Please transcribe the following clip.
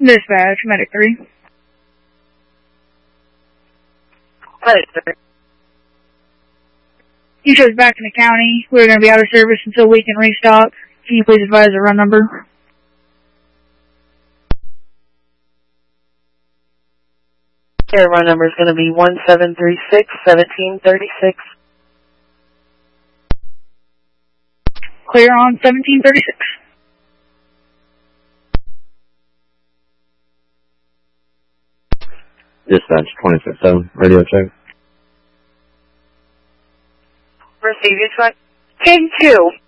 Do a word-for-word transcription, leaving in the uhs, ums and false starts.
Dispatch, Medic three. Medic three. You chose back in the county. We're going to be out of service until we can restock. Can you please advise the run number? Their run number is going to be one seven three six, one seven three six. Clear on seventeen thirty-six. Dispatch twenty-six seven, radio check. Receive your ten two.